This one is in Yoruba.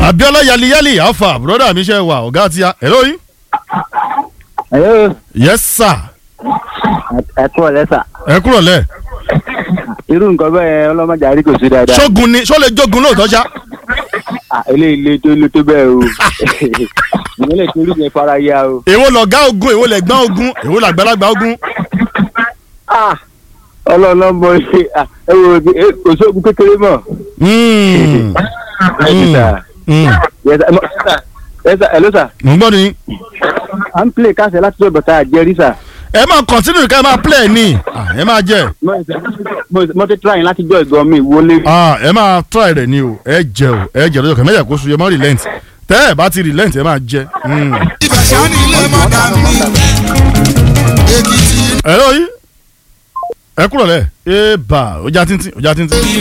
Abiola yaliyali alfa broda mi ṣe wà ọ̀gá tí a hello yín. Hello. Yes sir. Ẹ kúrò lẹ́sà. Ẹ kúrò lẹ́. Irú nǹkan bẹ́ẹ̀ ọlọ́mọdé àrí kò sí dáadáa. Ṣógun ni ṣó lè jogun lóòótọ́ ṣá. Eléyìí lé tó bẹ́ẹ̀ o. Ìyẹn lè torí yẹn fara ya o. Èwo lọ̀gá ogun, èwo lẹ̀gbọ́n ogun, èwo làgbàlagbà ogun. Ọlọ́ọ̀lọ́mọ ṣe kò sóògùn kékeré mọ̀. Hello sir. Mo gbọ́ ni. À ń play káṣẹ láti tó bọ̀tà àjẹrí sà. Ẹ máa continue ká ẹ máa play ni. Ẹ máa jẹ. Mo ti try láti jọ ìgbọ́ mi wọlé. Ẹ máa try rẹ̀ ni o. Ẹ jẹ o. Ẹ jẹ lọ́jọ́ kan mẹ́jà kó sun yẹ mọ́ relent. Tẹ́ ẹ bá ti relent ẹ máa jẹ. ìbàṣà ni ilé mọ́dà mi Èkìtì. Hello yín. Ẹ kúrò lẹ́. Ẹ bà ó já tíntín.